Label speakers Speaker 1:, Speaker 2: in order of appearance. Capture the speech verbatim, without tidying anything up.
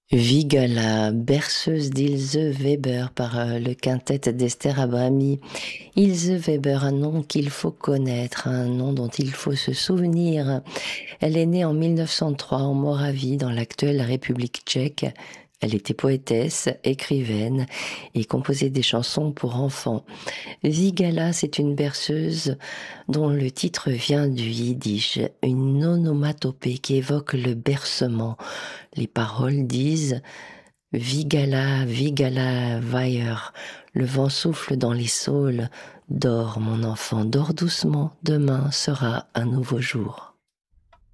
Speaker 1: Vigala, berceuse d'Ilse Weber par euh, le quintet d'Esther Abrami. Ilse Weber, un nom qu'il faut connaître, un nom dont il faut se souvenir. Elle est née en mille neuf cent trois en Moravie, dans l'actuelle République tchèque. Elle était poétesse, écrivaine et composait des chansons pour enfants. Vigala, c'est une berceuse dont le titre vient du yiddish, une onomatopée qui évoque le bercement. Les paroles disent « Vigala, Vigala, Weyer ». Le vent souffle dans les saules. Dors, mon enfant, dors doucement, demain sera un nouveau jour.